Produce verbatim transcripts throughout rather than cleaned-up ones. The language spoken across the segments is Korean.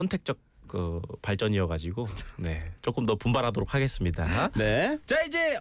선택적 그 발전이어가지고 네 조금 더 분발하도록 하겠습니다. 네. 자 이제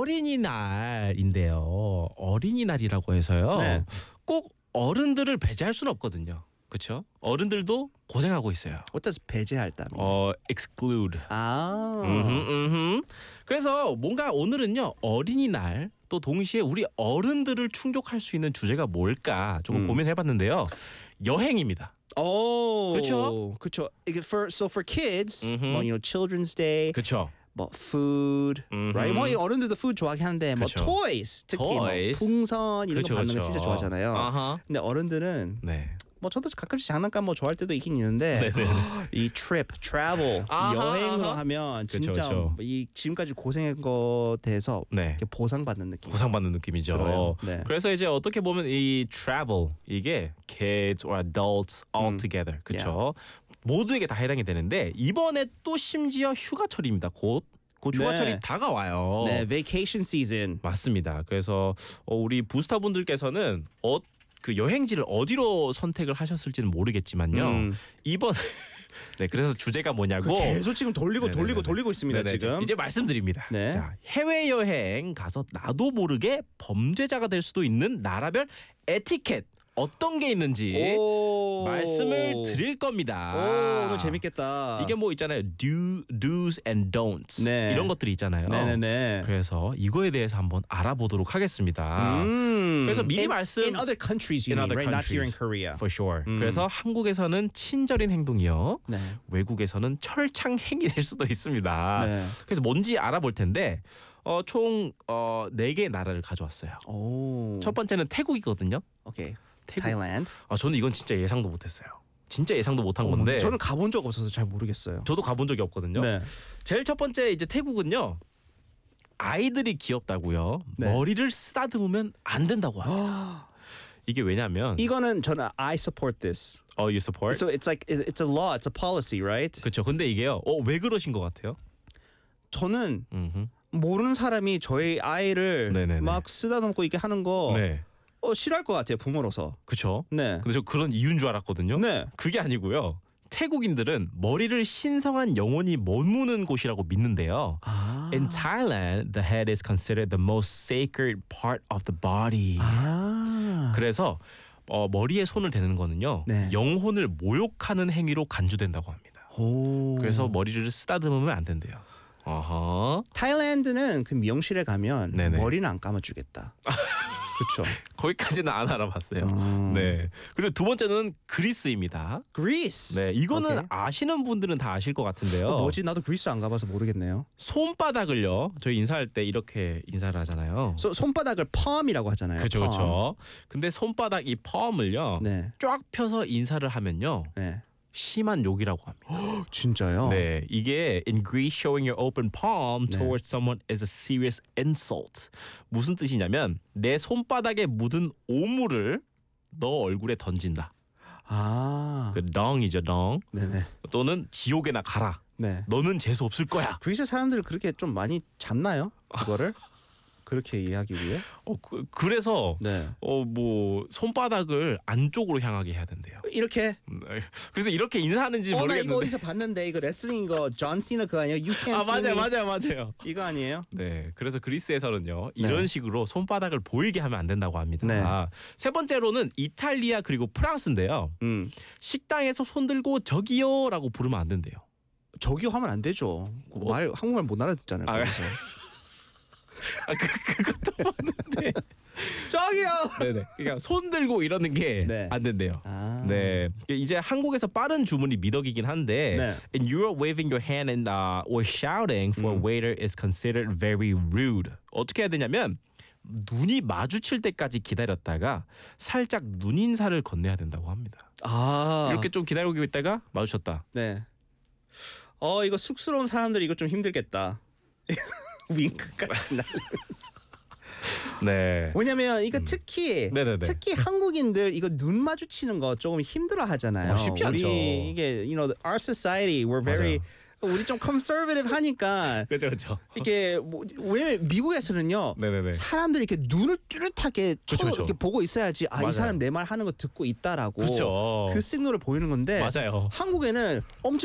어린이날인데요. 어린이날이라고 해서요. 네. 꼭 어른들을 배제할 수는 없거든요. 그렇죠? 어른들도 고생하고 있어요. What does 배제할다 mean? 어 exclude. 아. 음흠, 음흠. 그래서 뭔가 오늘은요 어린이날 또 동시에 우리 어른들을 충족할 수 있는 주제가 뭘까 조금 음. 고민해봤는데요. 여행입니다. 오. 그쵸? 그쵸. 이게 for so for kids, 음흠. 뭐 you know Children's Day, 그렇죠. 뭐 food, 음흠. right? 뭐 이 어른들도 food 좋아하긴 하는데 뭐 그쵸. toys 특히 Toys. 뭐 풍선 이런 그쵸, 거 받는 거 그쵸. 진짜 좋아하잖아요. 아하. 근데 어른들은 네. 뭐 저도 가끔씩 장난감 뭐 좋아할 때도 있긴 있는데 이 trip, travel, 아하, 여행으로 아하. 하면 그쵸, 진짜 그쵸. 이 지금까지 고생한 거 대해서 네. 이렇게 보상받는 느낌. 보상받는 느낌이죠. 들어요. 네. 그래서 이제 어떻게 보면 이 travel 이게 kids or adults all 음. together 그렇죠. 모두에게 다 해당이 되는데 이번에 또 심지어 휴가철입니다. 곧, 곧 휴가철이 네. 다가와요. 네, vacation season. 맞습니다. 그래서 어, 우리 부스터 분들께서는 어, 그 여행지를 어디로 선택을 하셨을지는 모르겠지만요. 음. 이번 네 그래서 주제가 뭐냐고 그 계속 지금 돌리고 네네네네. 돌리고 돌리고 있습니다. 네네. 지금. 이제 말씀드립니다. 네. 자 해외 여행 가서 나도 모르게 범죄자가 될 수도 있는 나라별 에티켓 어떤 게 있는지 오. 말씀을 드릴 겁니다. 오, 오늘 재밌겠다. 이게 뭐 있잖아요. do, do's and don'ts 네. 이런 것들이 있잖아요. 네네네. 그래서 이거에 대해서 한번 알아보도록 하겠습니다. 음. 그래서 미리 in, 말씀 in other countries you in mean, other right? Not here in countries. Korea. For sure. 음. 그래서 한국에서는 친절인 행동이요. 네. 외국에서는 철창행이 될 수도 있습니다. 네. 그래서 뭔지 알아볼 텐데 어, 총 어, 네 개의 나라를 가져왔어요. 오. 첫 번째는 태국이거든요. 오케이. 태국. Thailand. 아, 저는 이건 진짜 예상도 못했어요. 진짜 예상도 못한 어, 건데 저는 가본 적 없어서 잘 모르겠어요. 저도 가본 적이 없거든요. 네. 제일 첫 번째 이제 태국은요. 아이들이 귀엽다고요. 네. 머리를 쓰다듬으면 안 된다고 합니다. 이게 왜냐면 이거는 저는 I support this. 어, you support? So it's like it's a law, it's a policy, right? 그렇죠. 근데 이게요. 어, 왜 그러신 것 같아요? 저는 음흠. 모르는 사람이 저희 아이를 네네네. 막 쓰다듬고 이렇게 하는 거 네. 어, 싫어할 것 같아요, 부모로서. 그렇죠. 네. 근데 저 그런 이유인 줄 알았거든요. 네. 그게 아니고요. 태국인들은 머리를 신성한 영혼이 머무는 곳이라고 믿는데요. 아. In Thailand, the head is considered the most sacred part of the body. 아. 그래서 어, 머리에 손을 대는 거는요. 네. 영혼을 모욕하는 행위로 간주된다고 합니다. 오. 그래서 머리를 쓰다듬으면 안 된대요. 어허. 타일랜드는 그 미용실에 가면 네네. 머리는 안 감아주겠다. 그렇죠. 거기까지는 안 알아봤어요. 음. 네. 그리고 두 번째는 그리스입니다. 그리스. 네, 이거는 오케이. 아시는 분들은 다 아실 것 같은데요. 어, 뭐지? 나도 그리스 안 가봐서 모르겠네요. 손바닥을요. 저희 인사할 때 이렇게 인사를 하잖아요. 소, 손바닥을 palm이라고 하잖아요. 그렇죠, palm. 그렇죠. 근데 손바닥 이 펌을요. 네. 쫙 펴서 인사를 하면요. 네. 심한 욕이라고 합니다. 진짜요? 네, 이게 in Greece showing your open palm 네. towards someone is a serious insult. 무슨 뜻이냐면 내 손바닥에 묻은 오물을 너 얼굴에 던진다. 아. 그 덩이죠, 덩. 네네. 또는 지옥에나 가라. 네. 너는 재수 없을 거야. 그리스 사람들 그렇게 좀 많이 잡나요? 그거를? 그렇게 이해하기 위해? 어, 그, 그래서 네. 어 뭐 손바닥을 안쪽으로 향하게 해야 된대요. 이렇게. 음, 그래서 이렇게 인사하는지 어, 나 이거 모르겠는데. 어디서 봤는데 이거 레슬링 이거 존 시나 그거 아니에요? You can't 아 see 맞아요, me. 맞아요, 맞아요. 이거 아니에요? 네, 그래서 그리스에서는요 이런 네. 식으로 손바닥을 보이게 하면 안 된다고 합니다. 네. 세 번째로는 이탈리아 그리고 프랑스인데요. 음. 식당에서 손 들고 저기요라고 부르면 안 된대요. 저기요 하면 안 되죠. 그 말 한국말 못 알아듣잖아요. 아, 그래서. 아, 그, 그것도 맞는데. 저기요. 네네. 그러니까 손 들고 이러는 게 안 네. 된대요. 아. 네, 이제 한국에서 빠른 주문이 미덕이긴 한데, 네. in Europe, waving your hand and uh, or shouting for a 음. waiter is considered very rude. 어떻게 해야 되냐면 눈이 마주칠 때까지 기다렸다가 살짝 눈 인사를 건네야 된다고 합니다. 아. 이렇게 좀 기다리고 있다가 마주쳤다. 네. 어 이거 쑥스러운 사람들 이거 좀 힘들겠다. 윙크까지 날리면서. 네. 왜냐면 이거 특히 네네네. 특히 한국인들 이거 눈 마주치는 거 조금 힘들어 하잖아요. 어, 쉽지 우리 않죠. 이게 you know our society we're very 우리 좀 컨서베티브 하니까 그렇죠, 그렇죠. 이게 뭐 왜 미국에서는요. 네네네. 사람들이 이렇게 눈을 뚜렷하게 쳐, 그쵸, 그쵸. 이렇게 보고 있어야지 아 이 맞아요. 사람 내 말 하는 거 듣고 있다라고 그렇죠. 그 시그널을 보이는 건데 맞아요. 한국에는 엄청